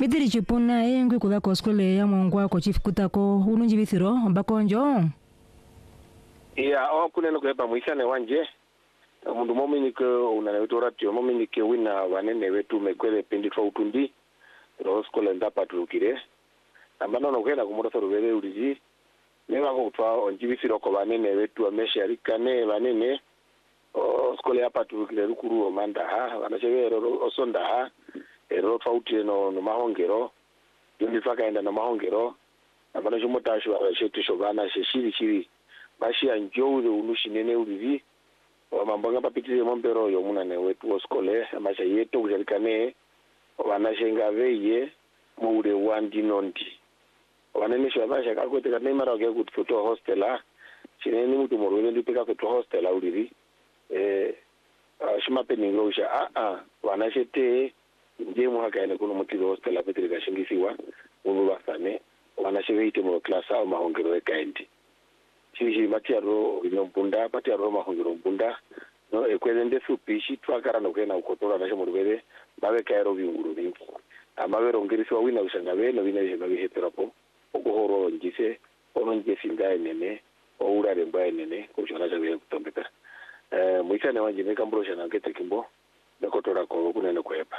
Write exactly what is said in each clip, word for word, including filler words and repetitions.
Midiri chipuna engwe kula ko skole ya mongwa ko chifukuta ko ununji bithiro mbakonjo. Ya o kunena ko pa muisane wanje. Mundu momini ko unanawitora tio momini ke wina wanene wetu mekwele pendi fa utundi. Ro skole ndapa tulukire. Ambano no kwenda kumura soro wele uliji. Newa ko twa onjibithiro ko wanene wetu amesha rikane wanene. O skole hapa tulukire rukuru omanda ha wanachewero osonda ha. Ero fauti no no mahongero yundi fakaenda no mahongero abana jomotasho abashetu shobana sheshiri shiri bashi anjoure unushinene ulivi wamambanga papitire mombero yo munane wetu skole amasha yeto kujalikane wana shenga veye muure wandi nondi wanene shobasha kakote kana mara ke kutoto hostela chineni mutu morwele ndipeka kutoto hostela ulivi eh shima peningosha a a wana shete nje mwaka ene kuno mutiro hostela petri gashingisiwa ubu basane wanashirite mu class au mahongero ekaindi chishi matiaro inompunda matiaro mahongero mpunda no ekwelende supishi twakara no kwena ukotora nasho murwere babe kaero binguru bingi amabe rongerisi wina usanga beno bina je babe heterapo okuhoro ngise ononje singa enene ourare mbaye nene kushona jabe kutombeka eh muisane wanje mekambrosha na ngete kimbo nakotora ko kunene kwepa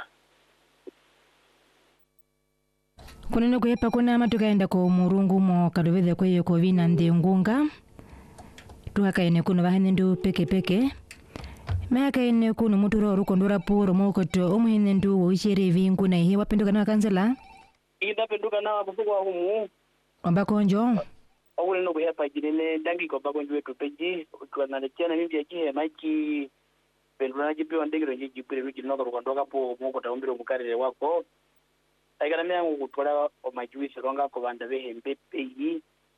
kunene kuyepa kuna matukaenda ko murungu mo kadoveze kweyo ko vina ndengunga tuakaine kuno bahane ndu peke peke makaine kuno muturo rukondora puro mokoto omuhine ndu woichere vingu na ihe wapenduka na kansela ida penduka na bufukwa humu ombakonjo awule no kuyepa jinene dangi ko bakonjo wetu peji kwa na chana mimi yaje maki pendura na jipi wandegero njipire wiki no rukondoka po mokota ombiro mukarire wako aikana myangu kutwala omajuisi ronga ko banda behembe peyi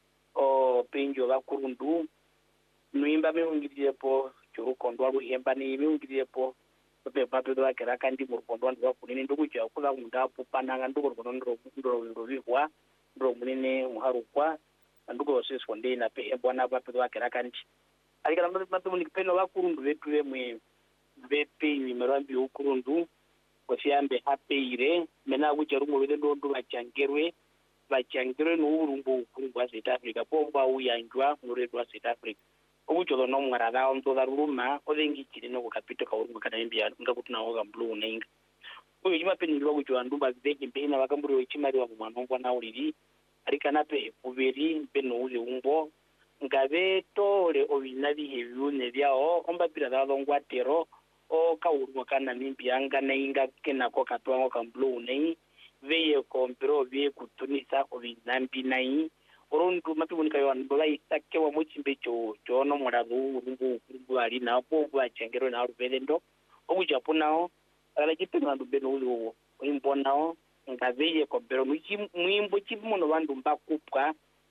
o penjo bakurundu nuimba meungiriyepo churukondwa ruhemba ni meungiriyepo pepe pape do akera kandi murukondwa ndo kunene ndukuja kula mundapo pananga nduko ndoro ndoro ndovihwa ndoro munene muharukwa nduko seswa ndena pehembo na pape do akera kandi aikana matu munikipeno bakurundu betu bemwe bepe ni merambi ukurundu kosiambe hapeire mena kucharumo wele ndo ndo bachangerwe bachangerwe no urumbo kurumbo wa South Africa pomba uyanjwa muredo wa South Africa obucholo no mwarada onto daruma odengi chiri no kapito ka urumbo kana imbia ngakutuna oga blue ninga oyo jima peni ndo kuchwa ndumba zeki mpena bakamburi ochimari wa mwanongwa na uliri arikana pe uberi peno ule umbo ngabe tole obinabi hebyune byao omba pira dalongwa tero o ka urwa kana mimpi anga na inga kena ko katwango ka blue nei veye ko mpero vie kutunisa ko binambi nai orondu mapibunika yo andola isake wa mochimbe cho chono muradu urumbu urumbu ali na po bwa chengero na rubelendo obuja punao ala kipeno andu beno ulo imbonao ngaveye ko mpero mwimbo chimuno bandu mbakupwa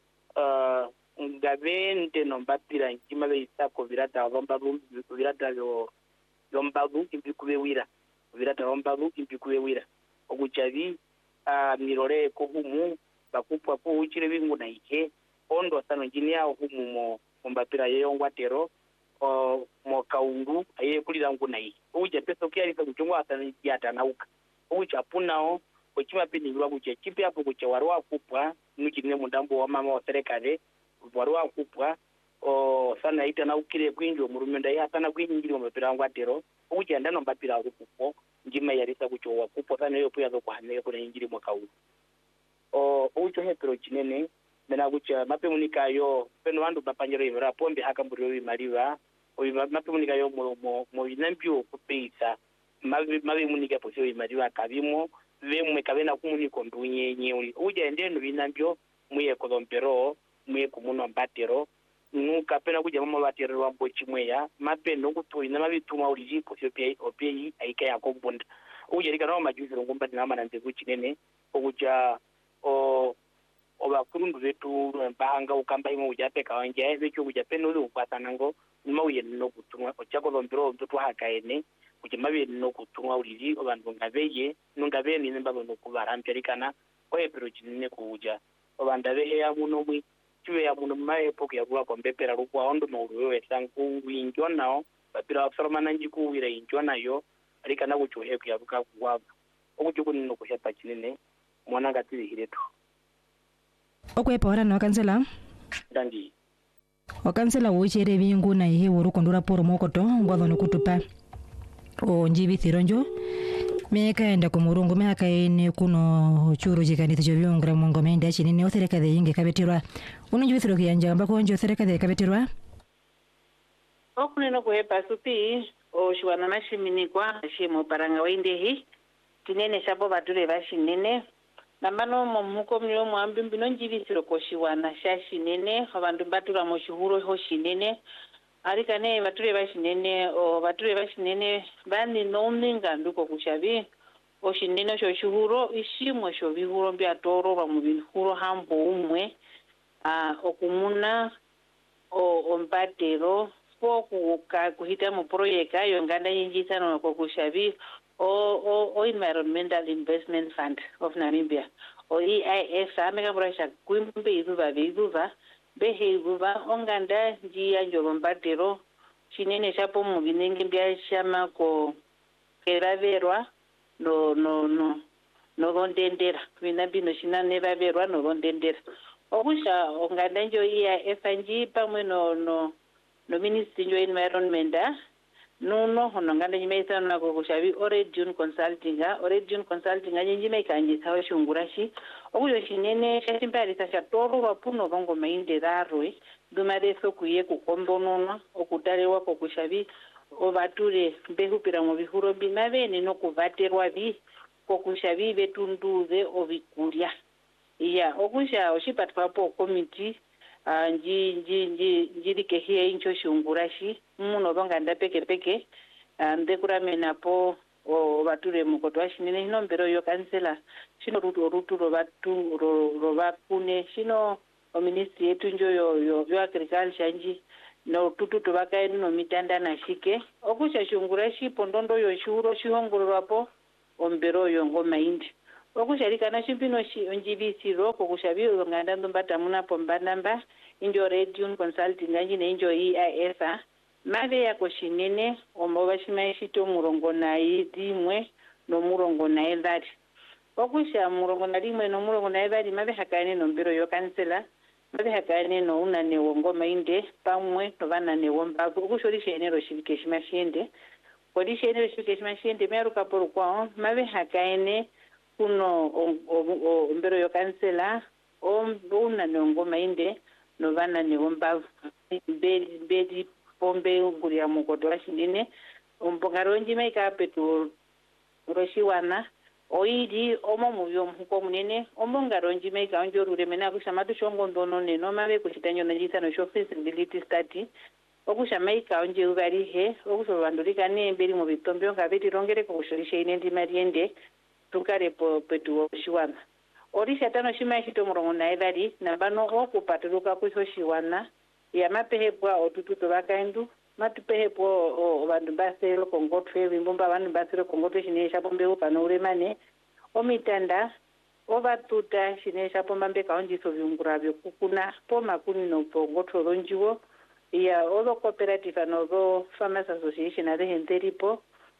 uh ngavende no mbapira nkima be isako virata vamba virata yo yombagu impikuwe wira virata yombagu impikuwe wira okuchavi a mirore ko humu bakupwa ko uchire bingu na ike ondo sano jinia humu mo mbapira yeyo ngwatero o mo kaungu aye kulira ngu na ike uja pesa kiali ka kuchungwa atana yata nauka uja punao ochima pini lwa kuche chipi hapo kuche warwa kupwa nuchine mundambo wa mama wa serikali warwa kupwa o sana ita na ukire kwinjo murumenda ya sana kwinjiri mbapira ngwatero uja ndano mbapira kupo njima yarisa kuchowa kupo sana yo puya zo kwahanele kuna injiri mwaka huu o ucho hepero chinene mena kucha mapemunika yo peno wandu bapanjero yimera pombe hakamburiyo imaliwa o mapemunika yo mo mo mo inambio kupeisa mabe mabe munika posio imaliwa kabimo vemwe kabena kumuniko ndunyenye uli uja ndeno binambio muye kolompero muye kumuno mbatero nuka pena kuja mama batero wa bochimweya mapendo kutuina mabituma uliji posio pia opei aika ya kombunda uja lika no majuzi ngomba dinama nanze kuchinene okuja o obakurundu vetu mbahanga ukamba imo ujapeka wanje vecho kuja peno uli ukwatanango mauye no kutumwa ochako lombero mtoto hakaene kuja mabe no kutumwa uliji obandu ngabeye nungabe ni mbabo no kubaramperikana oye pero chinene kuja obanda behe ya muno mwi chiwe ya muno mae poke ya kwa mbepera rukwa ondo no ruwe sanku winjonao babira afsormana njiku wira injona yo alika na kucho heku ya buka kwa okujuku no kushepa chinene mwana katili hiretu okwepa ora no kansela dangi o kansela wochere bingu na ihe woru kondura poro mokoto ngwadho nokutupa o njibi thironjo meka enda kumurungu meka ene kuno churu jikanitho jovyongra mongo mende chinene othereka de inge kabetirwa uno njibi thiro kiyanja mbako njo othereka de kabetirwa okuneno kuhepa supi o shwana mashiminikwa shimo paranga waindehi tinene shapo bature bashinene nambano momuko mlio mwambi mbino njivisiro ko shiwana shashinene abantu batura mo shihuro ho shinene arikane bature bashinene o bature bashinene bani nominga nduko kushabi o shinene sho shihuro ishimo sho bihuro bya toro ba mu bihuro hambo umwe a okumuna o ombatero ku kuhita mu project ayo nganda yingi sana ko kushabi o o o Environmental Investment Fund of Namibia o E I F ameka brasha kwimbe izuva bizuva behe izuva onganda njia njobombatero chinene chapo mu binenge bya shama ko keraverwa no no no no rondendera bina bino shina neva verwa no rondendera okusha onganda njo E I F anji pamwe no no no ministry njo environment no no hono nganda nyimeisa na ko kushabi ore June consulting ga ore June consulting anye njime kanje sawa shungurashi okuyo shinene shatimpari tasha toro wapuno bongo mainde darwe dumare so kuye ku kombonono okutare wako kushabi obature behupira mu bihuro binabene no kuvaterwa bi ko kushabi betunduze obikulia iya okusha oshipatwa po committee Uh, nji nji nji njiri ke hiye incho shungurashi muno bonga ndapeke peke ndekura uh, menapo o bature mukotwa shinene hino mbero yo kansela shino rutu rutu ro batu ro ro bakune shino o ministry yetu njo yo yo, yo agriculture nji no tutu to bakaeni no mitanda na shike okusha shungurashi pondondo yo shuro shihongorwapo o mbero yo ngoma indi okusharika na chimpino onjivisiro kokushabi nganda ndombata muna pombanamba injo radio consulting nganji ne injo E I S mave yako shinene omoba shimaishito murongo na idimwe no murongo na edari okusha murongo na limwe no murongo na edari mave hakane no mbiro yo kansela mave hakane no unane wongoma inde pamwe no banane womba okushori shenero shibike shimashende kodi shenero shibike shimashende meruka poru kwao mave hakane kuno o mbero yo kansela o una ngoma inde no bana ni omba bedi bedi pombe nguri ya mukoto ashinene ombongaronji maika petu roshiwana oidi omo muvyo mhuko munene ombongaronji maika onjorure mena kushamatu shongo ndono neno mave kuchitanyo na jisa no show feasibility study okusha maika onje ubarihe okuso bandurika ne mberi mu bitombe ngabeti rongere ko kushorisha ine ndi mariende tukare po petu shiwana orisha tano shima hito murongo na edari na bano okupaturuka kuso shiwana ya mapehepwa otututo bakaendu matupehepwa o bandu basero kongotwe bimbomba bandu basero kongotwe shinesha pombe upano uremane omitanda obatuta shinesha pomba mbeka onjiso viungurabyo kukuna poma kuni no pongotwe ronjiwo ya ozo cooperative no zo farmers association ade henteripo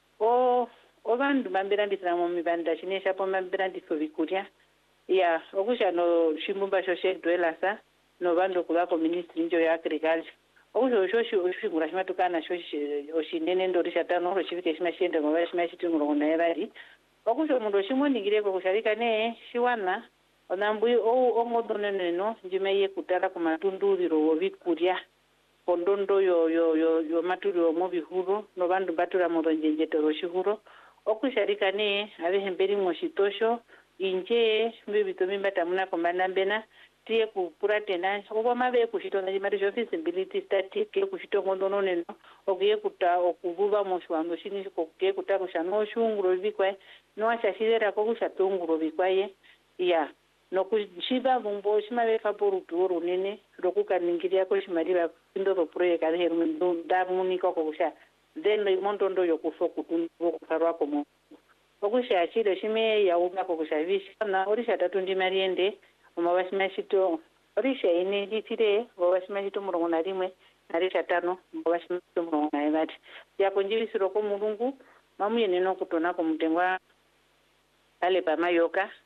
o obandu bambirandisira mu mibanda shinesha pomba mbirandiso bikuria ya okusha no shimbumba shoshe dwelasa no bandu kulako ministry njo ya agriculture okusho shoshi oshingura shimatukana shoshi oshinene ndo rishatano roshivike shimashende ngoba shimashiti ngurongo na ebali okusho mundu shimonigire ko kusharika ne shiwana onambui o ongodoneneno njimeye kutara ku matunduriro wobikuria pondondo yo yo yo yo maturi mo bihuro no bandu batura mo njenjete roshihuro okusharika ne abe hemberi mo shitosho inje mbibito mimbata muna kombana mbena tie kupura tena obo mabe kushito na jimari feasibility study ke kushito ngondono neno ogiye kuta okuvuba mo shwando shini ko ke kuta kushano shunguro bikwe no ashashirera ko kushatunguro bikwaye ya no kushiba bumbo shimabe kaporu turu nene rokukaningiria ko shimariba ndo ro project ale heru nda muniko ko kusha then no mondondo yokuso kutungo kutarwa ko mo okusha chile shime ya uba ko kushavisha na orisha tatu ndi mariende omabashimashito orisha ine ditire obashimashito murongo na rimwe narisha tano obashimashito murongo na ibati yako njivisiro ko mulungu mamuye neno kutona ko mutengwa ale pamayoka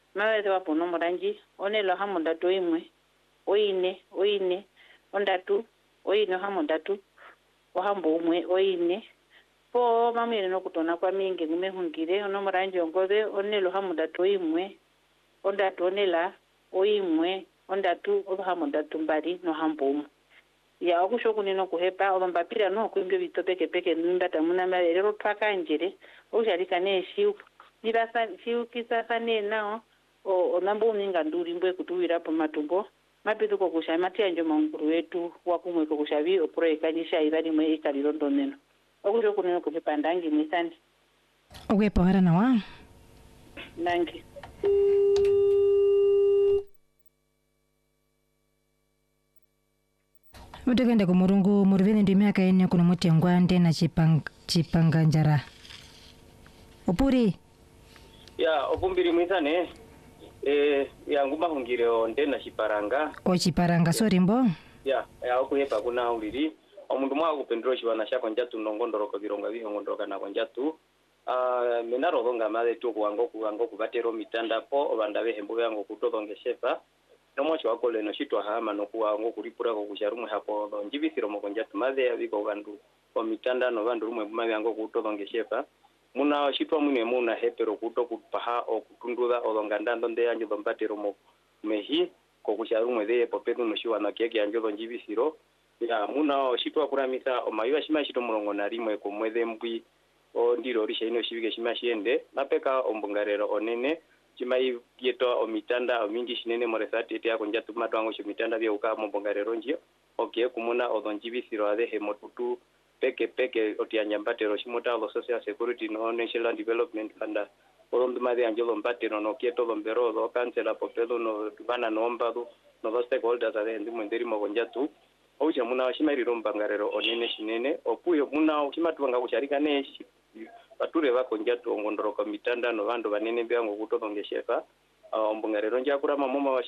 maweze wapo no muranji onelo hamo ndatu imwe oine oine ondatu oine hamo ndatu ohambo umwe oine po mamire no kutona kwa mingi ngumehungire ono muranji ongove onelo hamo ndatu imwe ondatu onela oimwe ondatu hamo ndatu mbari no hambo umwe ya okushoku nino kuhepa ombapira no kuimbyo bitopeke peke ndata muna marero twaka njere osharika ne shiu nibasa shiu kisasa ne nao o onambo ninga nduri mbwe kutuwira po matumbo mapetu ko kushamati anjo manguru wetu wakumwe ko kushabi oproekanyisha ibali mwe ikaliro ndoneno okushoku nino kuhepa ndangi misandi ogwepa hara nawa ndangi Utekenda ku murungu muruvene ndi miaka ine kuno mutengwa ndena chipang chipanga njara. Opuri. Ya opumbiri mwisane. Eh ya nguma hungire ndena chiparanga. O chiparanga sorry mbo. Ya ya okuhepa kuna uliri. Omundu mwa kupendro chiwana shako njatu nongondoroko bironga bihongondoroka na konjatu. Ah menaro ronga male tu kuango kuango kubatero mitanda po obanda behembo yango kutodongeshepa. Nomochi wakole no shitwa hama no kuwa ngo kulipura ko kusharumwe hapo njibisiro mokonja tumaze yabiko bandu ko mitanda no bandu rumwe bumabe ngo kutodongeshepa muna shitwa mune muna hepero kuto kupaha o kutunduza odonganda ndonde yanjo dombatero mo mehi ko kusharumwe de popetu no shiwa na keke yanjo njibisiro ya muna shitwa kuramisa o mayiwa shima shito mulongo na rimwe ko mweze mbwi o ndiro risha ino shibike shima shiende napeka ombungarero onene chimai yeto omitanda omingi shinene moresati ete yako njatu matwango shimitanda bya uka mbongarero njio okay kumuna odonjibisiro ade hemotutu peke peke otianyambatero shimota lo social security no national development fund olondu mari anjelo mbatero no kieto lombero lo kansela popelo no bana nombado no dos stakeholders ade ndi mwenderi mogonjatu ocha muna shimari rombangarero onene shinene opuyo muna shimatwanga kucharika neshi bature bako njatu ngondoroka mitanda no bandu banene byango kutodongeshefa ombungarero njakura mamoma wa